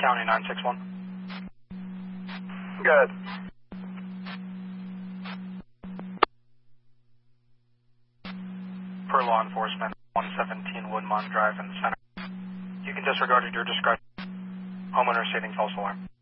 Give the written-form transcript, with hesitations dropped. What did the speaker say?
County 961. Good. Per law enforcement, 117 Woodmont Drive in the center. You can disregard at your discretion. Homeowner stating false alarm.